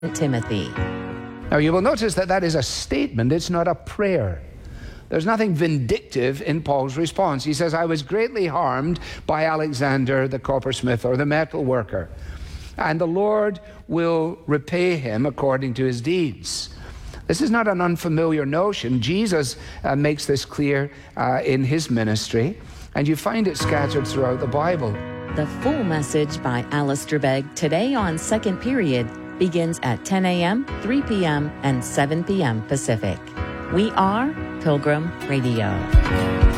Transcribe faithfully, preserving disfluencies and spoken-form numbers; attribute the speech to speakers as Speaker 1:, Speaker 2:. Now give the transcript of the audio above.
Speaker 1: Timothy.
Speaker 2: Now you will notice that that is a statement, it's not a prayer. There's nothing vindictive in Paul's response. He says, I was greatly harmed by Alexander the coppersmith or the metal worker, and the Lord will repay him according to his deeds. This is not an unfamiliar notion. Jesus uh, makes this clear uh, in his ministry, and you find it scattered throughout the Bible.
Speaker 1: The full message by Alistair Begg today on Second Period begins at ten a.m., three p.m., and seven p.m. Pacific. We are Pilgrim Radio.